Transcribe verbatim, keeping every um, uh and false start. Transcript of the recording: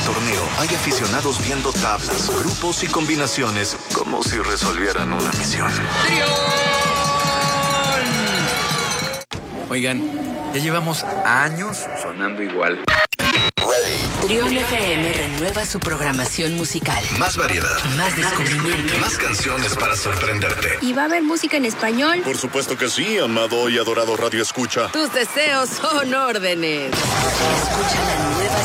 torneo hay aficionados viendo tablas, grupos y combinaciones como si resolvieran una misión. Oigan, ya llevamos años sonando igual. Trión F M renueva su programación musical. Más variedad. Más descubrimiento. Más canciones para sorprenderte. ¿Y va a haber música en español? Por supuesto que sí, amado y adorado Radio Escucha. Tus deseos son órdenes. Escucha la nueva